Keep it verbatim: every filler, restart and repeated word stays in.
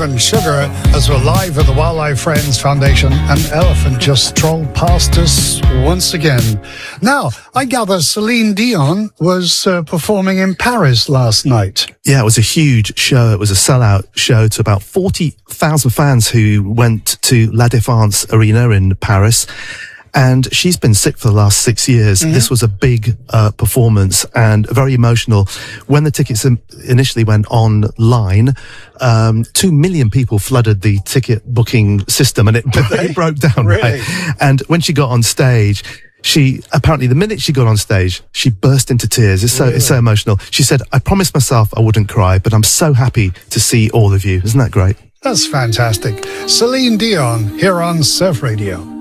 and Sugar as we're live at the Wildlife Friends Foundation. An elephant just strolled past us once again. Now, I gather Celine Dion was uh, performing in Paris last night. Yeah, it was a huge show. It was a sellout show to about forty thousand fans who went to La Défense Arena in Paris. And she's been sick for the last six years. Mm-hmm. This was a big uh, performance and very emotional. When the tickets initially went online, um, two million people flooded the ticket booking system, and it, Really? it broke down. Really? Right? And when she got on stage, she apparently the minute she got on stage, she burst into tears. It's so Really? it's so emotional. She said, "I promised myself I wouldn't cry, but I'm so happy to see all of you." Isn't that great? That's fantastic. Celine Dion here on Surf Radio.